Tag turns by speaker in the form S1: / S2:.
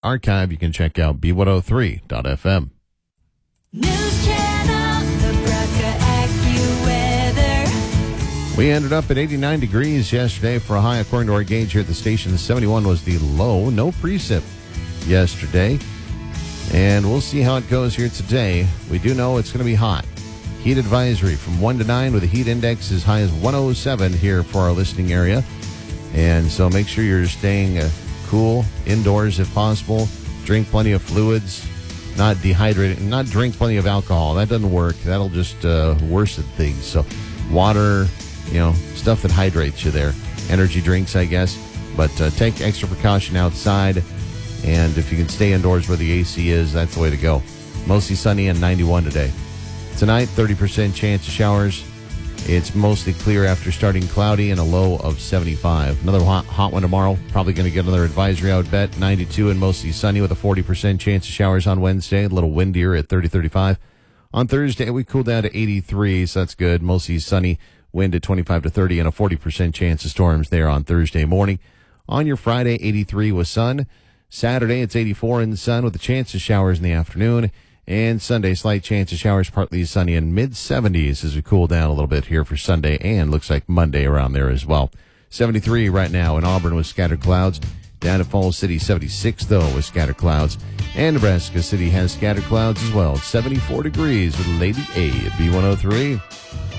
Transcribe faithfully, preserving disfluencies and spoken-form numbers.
S1: archive, you can check out B one oh three dot f m.
S2: News Channel, Nebraska AccuWeather.
S1: We ended up at eighty-nine degrees yesterday for a high according to our gauge here at the station. seventy-one was the low. No precip yesterday. And we'll see how it goes here today. We do know it's going to be hot. Heat advisory from one to nine with a heat index as high as one oh seven here for our listening area. And so make sure you're staying uh, cool indoors if possible. Drink plenty of fluids. Not dehydrated, not drink plenty of alcohol. That doesn't work. That'll just uh, worsen things. So water, you know, stuff that hydrates you there. Energy drinks, I guess. But uh, take extra precaution outside. And if you can stay indoors where the A C is, that's the way to go. Mostly sunny and ninety-one today. Tonight, thirty percent chance of showers. It's mostly clear after starting cloudy and a low of seventy-five. Another hot, hot one tomorrow. Probably going to get another advisory, I would bet. ninety-two and mostly sunny with a forty percent chance of showers on Wednesday. A little windier at thirty, thirty-five. On Thursday, we cool down to eighty-three, so that's good. Mostly sunny, wind at twenty-five to thirty, and a forty percent chance of storms there on Thursday morning. On your Friday, eighty-three with sun. Saturday, it's eighty-four in the sun with a chance of showers in the afternoon. And Sunday, slight chance of showers, partly sunny in mid-seventies as we cool down a little bit here for Sunday, and looks like Monday around there as well. seventy-three right now in Auburn with scattered clouds. Down at Falls City, seventy-six, though, with scattered clouds. And Nebraska City has scattered clouds as well. seventy-four degrees with Lady A at B one oh three.